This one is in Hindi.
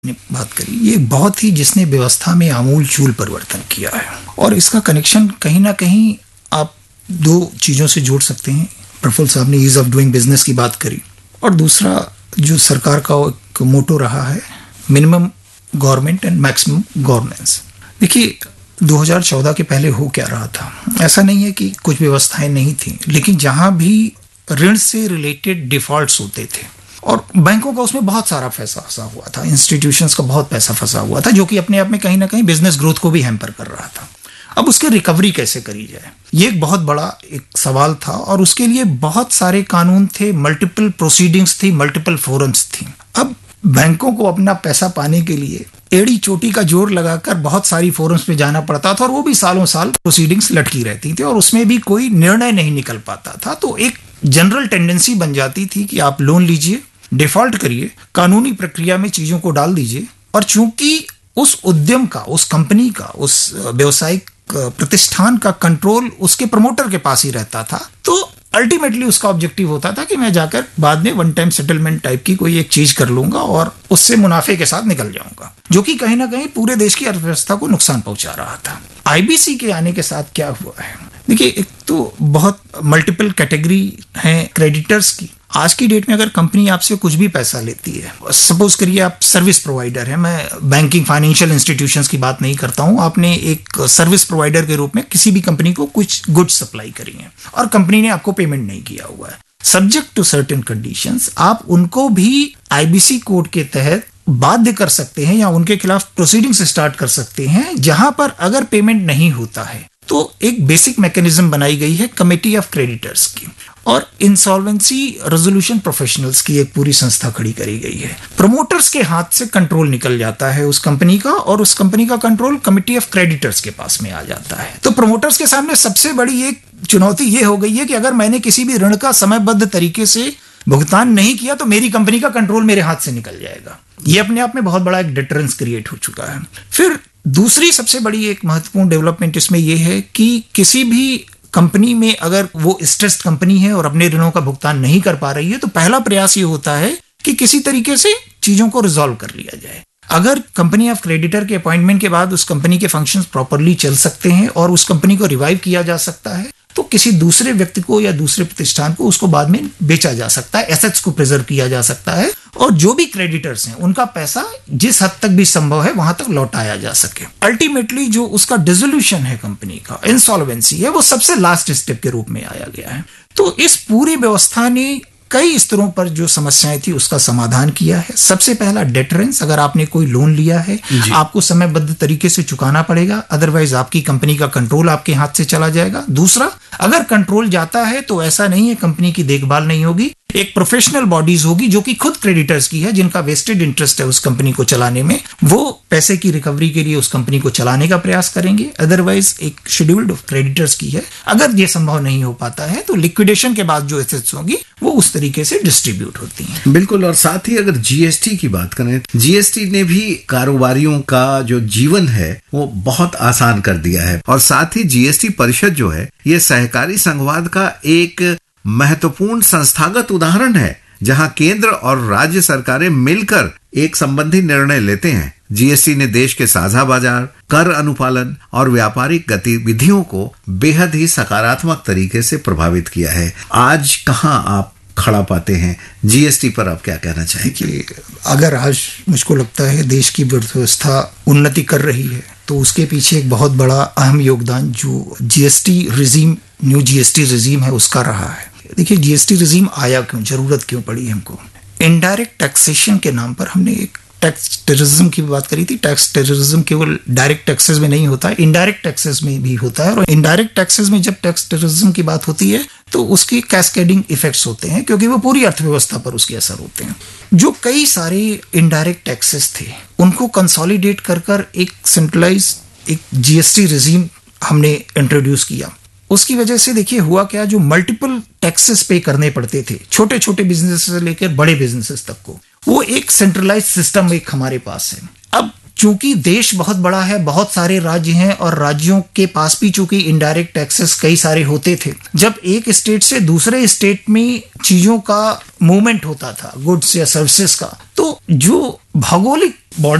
ने बात करी, ये बहुत ही जिसने व्यवस्था में आमूल चूल परिवर्तन किया है। और इसका कनेक्शन कहीं ना कहीं आप दो चीज़ों से जोड़ सकते हैं। प्रफुल्ल साहब ने ईज ऑफ डूइंग बिजनेस की बात करी, और दूसरा जो सरकार का एक मोटो रहा है, minimum government and maximum governance. देखिए 2014 के पहले हो क्या रहा था, ऐसा नहीं है कि कुछ व्यवस्थाएं नहीं थी, लेकिन जहां भी ऋण से रिलेटेड डिफॉल्ट्स होते थे और बैंकों का उसमें बहुत सारा पैसा फंसा हुआ था, इंस्टीट्यूशंस का बहुत पैसा फंसा हुआ था, जो कि अपने आप में कहीं ना कहीं बिजनेस ग्रोथ को भी हैम्पर कर रहा था। अब उसकी रिकवरी कैसे करी जाए, ये एक बहुत बड़ा एक सवाल था, और उसके लिए बहुत सारे कानून थे, मल्टीपल प्रोसीडिंग्स थी, मल्टीपल फोरम्स थी। अब बैंकों को अपना पैसा पाने के लिए एड़ी चोटी का जोर लगाकर बहुत सारी फोरम्स में जाना पड़ता था, और वो भी सालों साल प्रोसीडिंग्स लटकी रहती थी और उसमें भी कोई निर्णय नहीं निकल पाता था। तो एक जनरल टेंडेंसी बन जाती थी कि आप लोन लीजिए, डिफॉल्ट करिए, कानूनी प्रक्रिया में चीजों को डाल दीजिए, और चूंकि उस उद्यम का, उस कंपनी का, उस व्यवसायिक प्रतिष्ठान का कंट्रोल उसके प्रमोटर के पास ही रहता था, तो अल्टीमेटली उसका ऑब्जेक्टिव होता था कि मैं जाकर बाद में वन टाइम सेटलमेंट टाइप की कोई एक चीज कर लूंगा और उससे मुनाफे के साथ निकल जाऊंगा, जो कि कहीं ना कहीं पूरे देश की अर्थव्यवस्था को नुकसान पहुंचा रहा था। आईबीसी के आने के साथ क्या हुआ है, देखिए एक तो बहुत मल्टीपल कैटेगरी है क्रेडिटर्स की। आज की डेट में अगर कंपनी आपसे कुछ भी पैसा लेती है, सपोज करिए आप सर्विस प्रोवाइडर है, मैं बैंकिंग फाइनेंशियल इंस्टीट्यूशंस की बात नहीं करता हूं, आपने एक सर्विस प्रोवाइडर के रूप में किसी भी कंपनी को कुछ गुड्स सप्लाई करी है और कंपनी ने आपको पेमेंट नहीं किया हुआ है, सब्जेक्ट टू सर्टेन कंडीशंस आप उनको भी आईबीसी कोड के तहत बाध्य कर सकते हैं या उनके खिलाफ प्रोसीडिंग्स स्टार्ट कर सकते हैं, जहां पर अगर पेमेंट नहीं होता है तो एक बेसिक मैकेनिज्म बनाई गई है कमेटी ऑफ क्रेडिटर्स की, और इंसॉल्वेंसी रेजोल्यूशन प्रोफेशनल्स की एक पूरी संस्था खड़ी करी गई है। प्रमोटर्स के हाथ से कंट्रोल निकल जाता है उस कंपनी का, और उस कंपनी का कंट्रोल कमेटी ऑफ क्रेडिटर्स के पास में आ जाता है। तो प्रमोटर्स के सामने सबसे बड़ी एक चुनौती ये हो गई है कि अगर मैंने किसी भी ऋण का समयबद्ध तरीके से भुगतान नहीं किया तो मेरी कंपनी का कंट्रोल मेरे हाथ से निकल जाएगा। ये अपने आप में बहुत बड़ा एक डिटरेंस क्रिएट हो चुका है। फिर दूसरी सबसे बड़ी एक महत्वपूर्ण डेवलपमेंट इसमें यह है कि किसी भी कंपनी में अगर वो स्ट्रेस्ड कंपनी है और अपने ऋणों का भुगतान नहीं कर पा रही है, तो पहला प्रयास ये होता है कि किसी तरीके से चीजों को रिजॉल्व कर लिया जाए। अगर कंपनी ऑफ क्रेडिटर के अपॉइंटमेंट के बाद उस कंपनी के फंक्शंस प्रॉपरली चल सकते हैं और उस कंपनी को रिवाइव किया जा सकता है, तो किसी दूसरे व्यक्ति को या दूसरे प्रतिष्ठान को उसको बाद में बेचा जा सकता है, एसेट्स को प्रिजर्व किया जा सकता है, और जो भी क्रेडिटर्स हैं उनका पैसा जिस हद तक भी संभव है वहां तक लौटाया जा सके। अल्टीमेटली जो उसका डिसोल्यूशन है कंपनी का, इंसॉल्वेंसी है, वो सबसे लास्ट स्टेप के रूप में आया गया है। तो इस पूरी व्यवस्था ने कई स्तरों पर जो समस्याएं थी उसका समाधान किया है। सबसे पहला डेटरेंस, अगर आपने कोई लोन लिया है आपको समयबद्ध तरीके से चुकाना पड़ेगा, अदरवाइज आपकी कंपनी का कंट्रोल आपके हाथ से चला जाएगा। दूसरा, अगर कंट्रोल जाता है तो ऐसा नहीं है कंपनी की देखभाल नहीं होगी, एक प्रोफेशनल बॉडीज होगी जो कि खुद क्रेडिटर्स की है, जिनका वेस्टेड इंटरेस्ट है उस कंपनी को चलाने में, वो पैसे की रिकवरी के लिए उस कंपनी को चलाने का प्रयास करेंगे। अदरवाइज एक शेड्यूल्ड ऑफ क्रेडिटर्स की है, अगर ये संभव नहीं हो पाता है तो लिक्विडेशन के बाद जो एसेट्स होंगी वो उस तरीके से डिस्ट्रीब्यूट होती हैं। बिल्कुल। और साथ ही अगर जीएसटी की बात करें, जीएसटी ने भी कारोबारियों का जो जीवन है वो बहुत आसान कर दिया है, और साथ ही जीएसटी परिषद जो है ये सहकारी संघवाद का एक महत्वपूर्ण संस्थागत उदाहरण है, जहां केंद्र और राज्य सरकारें मिलकर एक संबंधी निर्णय लेते हैं। जीएसटी ने देश के साझा बाजार, कर अनुपालन और व्यापारिक गतिविधियों को बेहद ही सकारात्मक तरीके से प्रभावित किया है। आज कहां आप खड़ा पाते हैं जीएसटी पर, आप क्या कहना चाहेंगे? अगर आज मुझको लगता है देश की व्यवस्था उन्नति कर रही है तो उसके पीछे एक बहुत बड़ा अहम योगदान जो GST regime, new GST regime है उसका रहा है। देखिए जीएसटी रिजीम आया क्यों, जरूरत क्यों पड़ी हमको? इनडायरेक्ट टैक्सेशन के नाम पर हमने एक टैक्स टेररिज्म की बात करी थी। टैक्स टेररिज्म केवल डायरेक्ट टैक्सेस में नहीं होता है, इनडायरेक्ट टैक्सेस में भी होता है, और इनडायरेक्ट टैक्सेस में जब टैक्स टेररिज्म की बात होती है तो उसकी कैस्केडिंग इफेक्ट्स होते हैं, क्योंकि वो पूरी अर्थव्यवस्था पर उसके असर होते हैं। जो कई सारे इनडायरेक्ट टैक्सेस थे उनको कंसोलिडेट कर एक सेंट्रलाइज एक जीएसटी रिजीम हमने इंट्रोड्यूस किया। उसकी वजह से देखिए हुआ क्या, जो मल्टीपल टैक्सेस पे करने पड़ते थे छोटे छोटे बिजनेस से लेकर बड़े बिजनेसेस तक को, वो एक सेंट्रलाइज सिस्टम एक हमारे पास है। अब चूंकि देश बहुत बड़ा है, बहुत सारे राज्य हैं और राज्यों के पास भी चूंकि इनडायरेक्ट टैक्सेस कई सारे होते थे, जब एक स्टेट से दूसरे स्टेट में चीजों का मूवमेंट होता था, गुड्स या सर्विसेज का, तो जो भौगोलिक